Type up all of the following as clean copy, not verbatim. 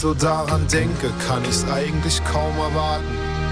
So daran denke, kann ich's eigentlich kaum erwarten.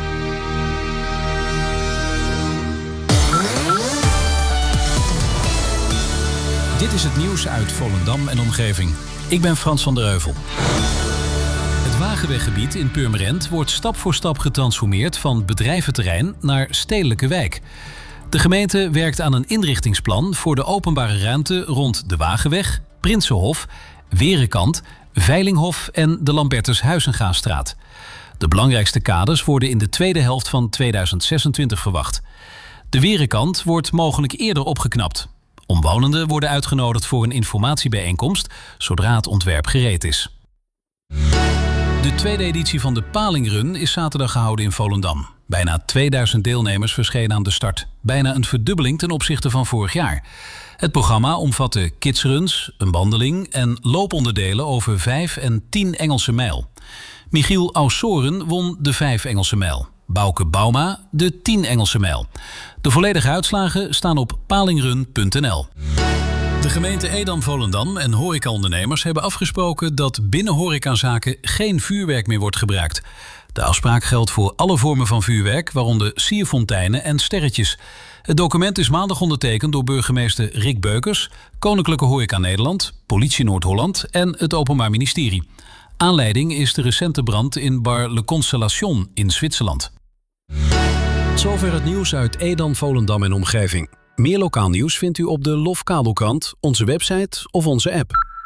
Dit is het nieuws uit Volendam en omgeving. Ik ben Frans van der Heuvel. Het Wagenweggebied in Purmerend wordt stap voor stap getransformeerd van bedrijventerrein naar stedelijke wijk. De gemeente werkt aan een inrichtingsplan voor de openbare ruimte rond de Wagenweg, Prinsenhof, Werenkant, Veilinghof en de Lambertus Huizengaasstraat. De belangrijkste kaders worden in de tweede helft van 2026 verwacht. De Werenkant wordt mogelijk eerder opgeknapt. Omwonenden worden uitgenodigd voor een informatiebijeenkomst zodra het ontwerp gereed is. De tweede editie van de Palingrun is zaterdag gehouden in Volendam. Bijna 2000 deelnemers verschenen aan de start. Bijna een verdubbeling ten opzichte van vorig jaar. Het programma omvatte kidsruns, een wandeling en looponderdelen over 5 en 10 Engelse mijl. Michiel Aussoren won de 5 Engelse mijl. Bouke Bauma de 10 Engelse mijl. De volledige uitslagen staan op palingrun.nl. De gemeente Edam-Volendam en horecaondernemers hebben afgesproken dat binnen horecazaken geen vuurwerk meer wordt gebruikt. De afspraak geldt voor alle vormen van vuurwerk, waaronder sierfonteinen en sterretjes. Het document is maandag ondertekend door burgemeester Rick Beukers, Koninklijke Horeca Nederland, Politie Noord-Holland en het Openbaar Ministerie. Aanleiding is de recente brand in Bar Le Constellation in Zwitserland. Zover het nieuws uit Edam, Volendam en omgeving. Meer lokaal nieuws vindt u op de LOF Kabelkrant, onze website of onze app.